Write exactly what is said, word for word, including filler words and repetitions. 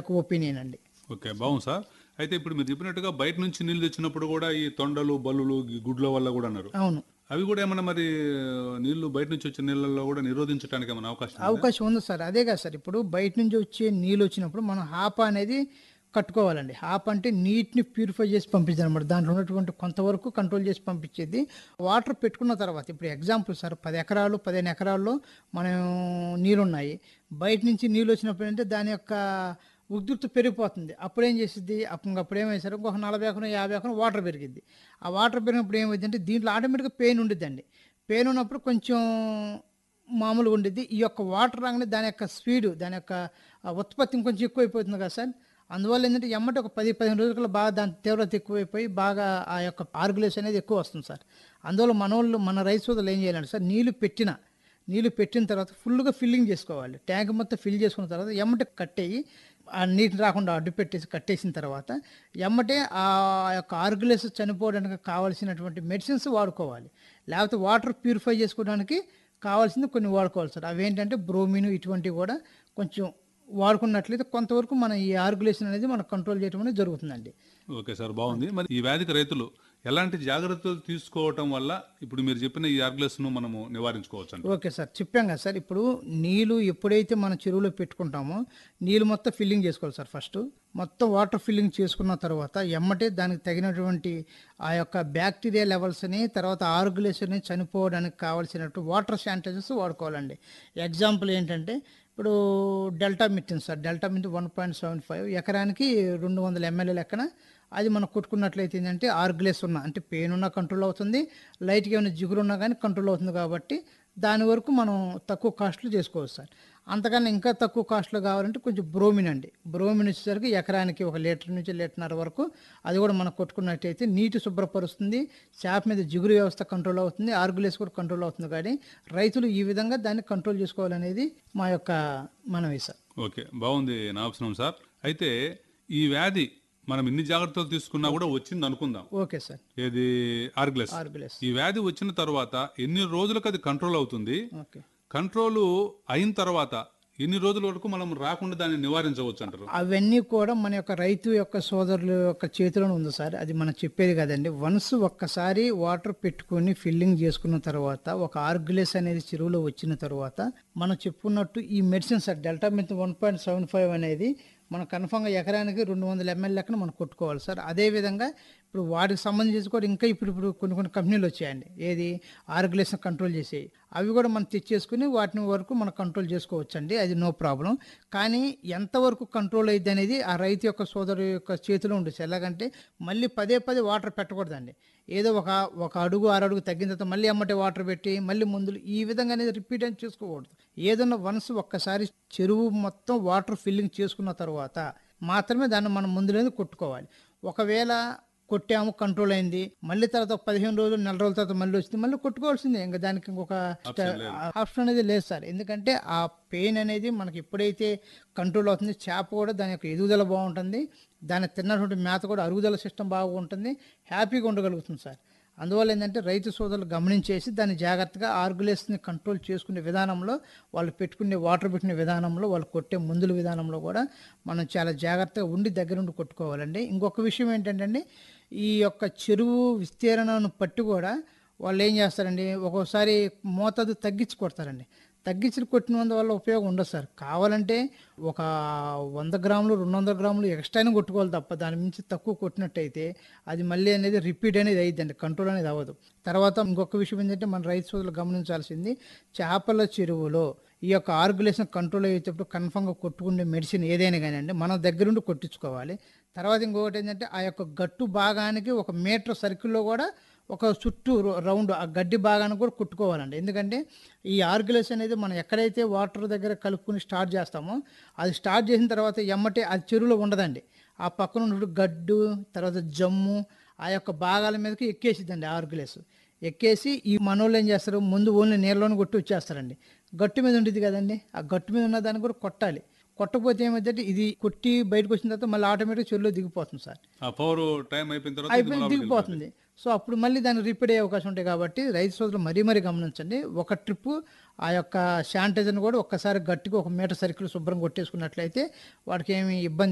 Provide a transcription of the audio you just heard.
Opinion అండి. Okay. బాగుంది sir. అయితే ఇప్పుడు మీరు చెప్పినట్టుగా బయట నుంచి నీళ్ళు తెచ్చినప్పుడు కూడా ఈ తొండలు, బల్లులు, ఈ గుడ్ల వల్ల కూడా అన్నారు. అవును. అవి కూడా ఏమన్నా మరి నీళ్లు బయట నుంచి వచ్చే నీళ్ళల్లో కూడా నిరోధించడానికి ఏమైనా అవకాశం ఉందా? అవకాశం ఉంది సార్. అదే కాదు సార్, ఇప్పుడు బయట నుంచి వచ్చే నీళ్ళు వచ్చినప్పుడు మనం హాప అనేది కట్టుకోవాలండి. హాప్ అంటే నీటిని ప్యూరిఫై చేసి పంపించేది అనమాట. దాంట్లో ఉన్నటువంటి కొంతవరకు కంట్రోల్ చేసి పంపించేది. వాటర్ పెట్టుకున్న తర్వాత ఇప్పుడు ఎగ్జాంపుల్ సార్, పది ఎకరాలు పదిహేను ఎకరాల్లో మనం నీళ్ళున్నాయి. బయట నుంచి నీళ్ళు వచ్చినప్పుడు అంటే దాని యొక్క ఉధృతి పెరిగిపోతుంది. అప్పుడేం చేసిద్ది, అప్పుడు అప్పుడు ఏమైంది ఒక నలభై ఎకరం యాభై ఎకరం వాటర్ పెరిగిద్ది. ఆ వాటర్ పెరిగినప్పుడు ఏమైందంటే దీంట్లో ఆటోమేటిక్గా పెయిన్ ఉండిద్దండి. పెయిన్ ఉన్నప్పుడు కొంచెం మామూలుగా ఉండిద్ది. ఈ యొక్క వాటర్ రాగానే దాని యొక్క స్పీడు, దాని యొక్క ఆ, ఉత్పత్తి ఇంకొంచెం ఎక్కువైపోతుంది కదా సార్. అందువల్ల ఏంటంటే ఎమ్మటి ఒక పది పదిహేను రోజులకల్లా బాగా దాని తీవ్రత ఎక్కువైపోయి బాగా ఆ యొక్క ఆర్గులేషన్ అనేది ఎక్కువ వస్తుంది సార్. అందువల్ల మనోళ్ళు మన రైతు సోదరులు ఏం చేయాలంటే సార్, నీళ్లు పెట్టిన నీళ్లు పెట్టిన తర్వాత ఫుల్గా ఫిల్లింగ్ చేసుకోవాలి. ట్యాంక్ మొత్తం ఫిల్ చేసుకున్న తర్వాత ఎమ్మటే కట్టేయి ఆ నీటిని రాకుండా అడ్డు పెట్టేసి కట్టేసిన తర్వాత ఎమ్మటే ఆ యొక్క ఆర్గులేస్ చనిపోవడానికి కావాల్సినటువంటి మెడిసిన్స్ వాడుకోవాలి. లేకపోతే వాటర్ ప్యూరిఫై చేసుకోవడానికి కావాల్సింది కొన్ని వాడుకోవాలి సార్. అవేంటంటే బ్రోమిన్ ఇటువంటివి కూడా కొంచెం వాడుకున్నట్లయితే కొంతవరకు మన ఈ ఆర్గులేషన్ అనేది మనం కంట్రోల్ చేయడం అనేది జరుగుతుందండి. ఓకే సార్, బాగుంది. మరి ఈ వ్యాధికి రైతులు ఎలాంటి జాగ్రత్తలు తీసుకోవటం వల్ల ఇప్పుడు మీరు చెప్పిన ఈ ఆర్గ్లెస్ను మనము నివారించుకోవచ్చు అండి? ఓకే సార్, చెప్పాం కదా సార్. ఇప్పుడు నీళ్ళు ఎప్పుడైతే మన చెరువులో పెట్టుకుంటామో నీళ్ళు మొత్తం ఫిల్లింగ్ చేసుకోవాలి సార్. ఫస్ట్ మొత్తం వాటర్ ఫిల్లింగ్ చేసుకున్న తర్వాత ఎమ్మటే దానికి తగినటువంటి ఆ యొక్క బ్యాక్టీరియా లెవెల్స్ని, తర్వాత ఆర్గులేషన్ని చనిపోవడానికి కావాల్సినట్టు వాటర్ శానిటైజర్స్ వాడుకోవాలండి. ఎగ్జాంపుల్ ఏంటంటే ఇప్పుడు delta మిట్టిన్ sir, delta మిట్ one point seven five ఎకరానికి రెండు వందల ఎంఎల్ఏ లెక్కన అది మనం కొట్టుకున్నట్లయితే ఏంటంటే ఆర్గ్లెస్ ఉన్న అంటే పెయిన్ ఉన్న కంట్రోల్ అవుతుంది, లైట్గా ఏమైనా జిగురు ఉన్నా కానీ కంట్రోల్ అవుతుంది. కాబట్టి దాని వరకు మనం తక్కువ కాస్ట్లో చేసుకోవచ్చు సార్. అంతకన్నా ఇంకా తక్కువ కాస్ట్లో కావాలంటే కొంచెం బ్రోమిన్ అండి. బ్రోమిన్ వచ్చేసరికి ఎకరానికి ఒక లీటర్ నుంచి లీటర్న్నర వరకు అది కూడా మనం కొట్టుకున్నట్టయితే నీటి శుభ్రపరుస్తుంది, చేప మీద జిగురు వ్యవస్థ కంట్రోల్ అవుతుంది, ఆర్గులేస్ కూడా కంట్రోల్ అవుతుంది. కానీ రైతులు ఈ విధంగా దాన్ని కంట్రోల్ చేసుకోవాలనేది మా యొక్క మనవి సార్. ఓకే, బాగుంది నా ఆప్షన్ సార్. అయితే ఈ వ్యాధి మనం ఇన్ని జాగ్రత్తలు తీసుకున్నా కూడా వచ్చింది అనుకుందాం, ఓకే సార్. ఏది ఆర్గ్లెస్. ఆర్గులేస్. ఈ వ్యాధి వచ్చిన తర్వాత ఎన్ని రోజులకు అది కంట్రోల్ అవుతుంది? ఓకే. కంట్రోల్ అయిన తర్వాత ఎన్ని రోజుల వరకు మనం రాకుండా దాన్ని నివారించవచ్చు అంటారు? అవన్నీ కూడా మన యొక్క రైతు యొక్క సోదరుల యొక్క చేతిలోనే ఉంది సార్. అది మనం చెప్పేది కదండి. వన్స్ ఒక్కసారి వాటర్ పెట్టుకొని ఫిల్లింగ్ చేసుకున్న తర్వాత ఒక ఆర్గులేస్ అనేది చెరువులో వచ్చిన తర్వాత మనం చెప్పుకున్నట్టు ఈ medicine sir delta myth one point seven five అనేది మనం కన్ఫామ్గా ఎకరానికి రెండు వందల ఎంఎల్ లెక్కన మనం కొట్టుకోవాలి సార్. అదేవిధంగా ఇప్పుడు వాటికి సంబంధించి కూడా ఇంకా ఇప్పుడు ఇప్పుడు కొన్ని కొన్ని కంపెనీలు వచ్చాయండి, ఏది ఆర్గులేషన్ కంట్రోల్ చేసేవి. అవి కూడా మనం తెచ్చేసుకుని వాటిని వరకు మనం కంట్రోల్ చేసుకోవచ్చండి, అది నో ప్రాబ్లం. కానీ ఎంతవరకు కంట్రోల్ అయ్యింది అనేది ఆ రైతు యొక్క సోదరు యొక్క చేతిలో ఉండొచ్చు. ఎలాగంటే మళ్ళీ పదే పదే వాటర్ పెట్టకూడదండి. ఏదో ఒక ఒక అడుగు ఆరు అడుగు తగ్గిన తర్వాత మళ్ళీ అమ్మటే వాటర్ పెట్టి మళ్ళీ మందులు ఈ విధంగా అనేది రిపీట్ అని చేసుకోకూడదు. ఏదన్నా వన్స్ ఒక్కసారి చెరువు మొత్తం వాటర్ ఫిల్లింగ్ చేసుకున్న తర్వాత మాత్రమే దాన్ని మనం మందులేదు కొట్టుకోవాలి. ఒకవేళ కొట్టాము కంట్రోల్ అయింది, మళ్ళీ తర్వాత పదిహేను రోజులు నెల రోజుల తర్వాత మళ్ళీ వచ్చింది, మళ్ళీ కొట్టుకోవాల్సిందే. ఇంకా దానికి ఇంకొక ఆప్షన్ అనేది లేదు సార్. ఎందుకంటే ఆ పెయిన్ అనేది మనకి ఎప్పుడైతే కంట్రోల్ అవుతుంది, చేప కూడా దాని యొక్క ఎదుగుదల బాగుంటుంది, దాన్ని తిన్నటువంటి మేత కూడా అరుగుదల సిస్టమ్ బాగుంటుంది, హ్యాపీగా ఉండగలుగుతుంది సార్. అందువల్ల ఏంటంటే రైతు సోదరులు గమనించేసి దాన్ని జాగ్రత్తగా ఆర్గులేస్ని కంట్రోల్ చేసుకునే విధానంలో, వాళ్ళు పెట్టుకునే వాటర్ పెట్టిన విధానంలో, వాళ్ళు కొట్టే మందుల విధానంలో కూడా మనం చాలా జాగ్రత్తగా ఉండి దగ్గరుండి కొట్టుకోవాలండి. ఇంకొక విషయం ఏంటంటే ఈ యొక్క చెరువు విస్తీర్ణాన్ని పట్టి కూడా వాళ్ళు ఏం చేస్తారండి, ఒక్కోసారి మోతాదు తగ్గించి కొడతారండి. తగ్గించి కొట్టినందు వల్ల ఉపయోగం ఉండదు సార్. కావాలంటే ఒక వంద గ్రాములు రెండు వందల గ్రాములు ఎక్స్ట్రానే కొట్టుకోవాలి తప్ప దాని మించి తక్కువ కొట్టినట్టయితే అది మళ్ళీ అనేది రిపీట్ అనేది అయ్యిద్దండి, కంట్రోల్ అనేది అవ్వదు. తర్వాత ఇంకొక విషయం ఏంటంటే మన రైతు సోదరులు గమనించాల్సింది, చేపల చెరువులో ఈ యొక్క ఆర్గులేషన్ కంట్రోల్ అయ్యేటప్పుడు కన్ఫామ్గా కొట్టుకునే మెడిసిన్ ఏదైనా కానీ అండి మన దగ్గరుండి కొట్టించుకోవాలి. తర్వాత ఇంకొకటి ఏంటంటే ఆ యొక్క గట్టు భాగానికి ఒక మీటర్ సర్కిల్లో కూడా ఒక చుట్టూ రౌండ్ ఆ గడ్డి భాగాన్ని కూడా కుట్టుకోవాలండి. ఎందుకంటే ఈ ఆర్గులేస్ అనేది మనం ఎక్కడైతే వాటర్ దగ్గర కలుపుకుని స్టార్ట్ చేస్తామో అది స్టార్ట్ చేసిన తర్వాత ఎమ్మటే అది చెరువులో ఉండదండి. ఆ పక్కన ఉన్న గడ్డు తర్వాత జమ్ము ఆ యొక్క భాగాల మీదకి ఎక్కేసిద్దండి ఆర్గులేస్. ఎక్కేసి ఈ మనోళ్ళు ఏం చేస్తారు, ముందు ఓన్లీ నీళ్ళలోనే కొట్టి వచ్చేస్తారండి. గట్టు మీద ఉంటుంది కదండి, ఆ గట్టు మీద ఉన్న దాన్ని కూడా కొట్టాలి. కొట్టకపోతే ఏమైందంటే ఇది కొట్టి బయటకు వచ్చిన తర్వాత మళ్ళీ ఆటోమేటిక్ చెరువులో దిగిపోతుంది సార్. ఆ పవర్ టైం అయిపోయిన తర్వాత ఇది అయిపోయి లోపలికి దిగిపోతుంది. సో అప్పుడు మళ్ళీ దాన్ని రిపీట్ అయ్యే అవకాశం ఉంటాయి. కాబట్టి రైతు సోదరులు మరీ మరీ గమనించండి. ఒక ట్రిప్పు ఆ యొక్క శానిటైజర్ని కూడా ఒక్కసారి గట్టిగా ఒక మీటర్ సర్కిల్ శుభ్రం కొట్టేసుకున్నట్లయితే వాడికి ఏమి ఇబ్బంది